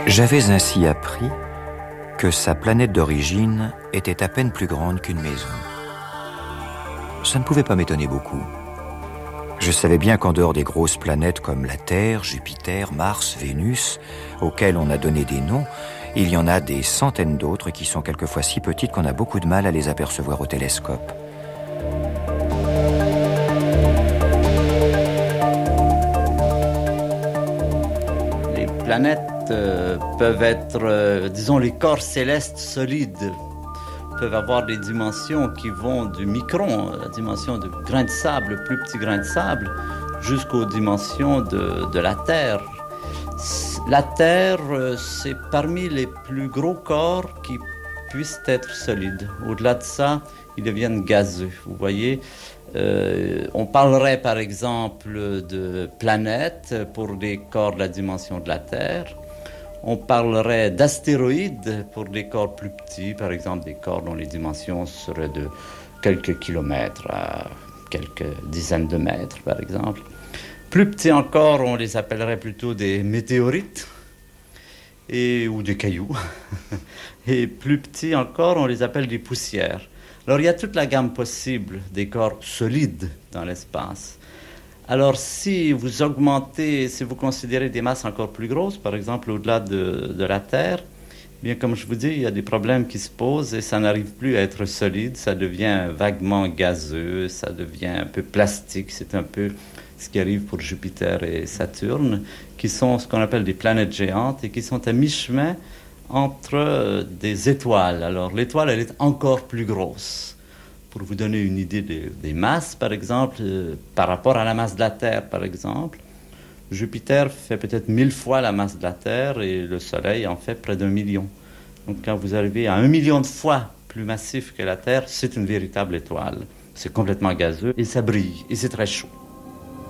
J'avais ainsi appris que sa planète d'origine était à peine plus grande qu'une maison. Ça ne pouvait pas m'étonner beaucoup. Je savais bien qu'en dehors des grosses planètes comme la Terre, Jupiter, Mars, Vénus, auxquelles on a donné des noms, il y en a des centaines d'autres qui sont quelquefois si petites qu'on a beaucoup de mal à les apercevoir au télescope. Les planètes peuvent être, disons, les corps célestes solides, peuvent avoir des dimensions qui vont du micron, la dimension de grain de sable, le plus petit grain de sable, jusqu'aux dimensions de la Terre. La Terre, c'est parmi les plus gros corps qui puissent être solides. Au-delà de ça, ils deviennent gazeux. Vous voyez, on parlerait par exemple de planètes pour des corps de la dimension de la Terre. On parlerait d'astéroïdes pour des corps plus petits, par exemple des corps dont les dimensions seraient de quelques kilomètres à quelques dizaines de mètres, par exemple. Plus petits encore, on les appellerait plutôt des météorites ou des cailloux. Et plus petits encore, on les appelle des poussières. Alors, il y a toute la gamme possible des corps solides dans l'espace. Alors, si vous augmentez, si vous considérez des masses encore plus grosses, par exemple au-delà de la Terre, bien comme je vous dis, il y a des problèmes qui se posent et ça n'arrive plus à être solide, ça devient vaguement gazeux, ça devient un peu plastique, c'est un peu ce qui arrive pour Jupiter et Saturne, qui sont ce qu'on appelle des planètes géantes et qui sont à mi-chemin entre des étoiles. Alors, l'étoile, elle est encore plus grosse. Pour vous donner une idée des masses, par exemple, par rapport à la masse de la Terre, par exemple, Jupiter fait peut-être 1000 fois la masse de la Terre et le Soleil en fait près d'1 million. Donc quand vous arrivez à 1 million de fois plus massif que la Terre, c'est une véritable étoile. C'est complètement gazeux et ça brille et c'est très chaud.